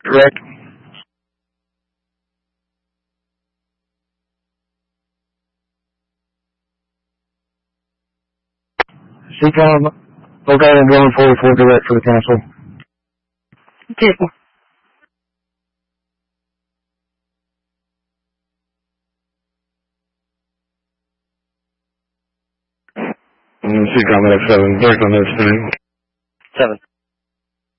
Correct. CCOM, Oak Island Drone 44 direct for the council. Okay. CCOM at 7, direct on those 3. 7.